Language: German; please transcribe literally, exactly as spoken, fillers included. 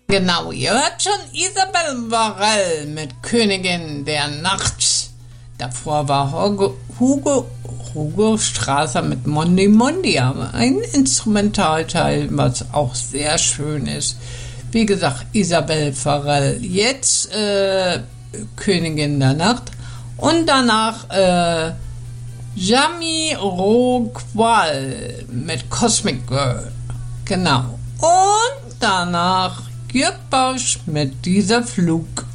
Genau, ihr hört schon Isabelle Varell mit Königin der Nacht. Davor war Hugo, Hugo, Hugo Strasser mit Mondi Mondi, aber ein Instrumentalteil, was auch sehr schön ist. Wie gesagt, Isabelle Varell. Jetzt äh, Königin der Nacht und danach äh, Jamiroquai mit Cosmic Girl. Genau. Und danach Jörg Bausch mit Dieser Flug.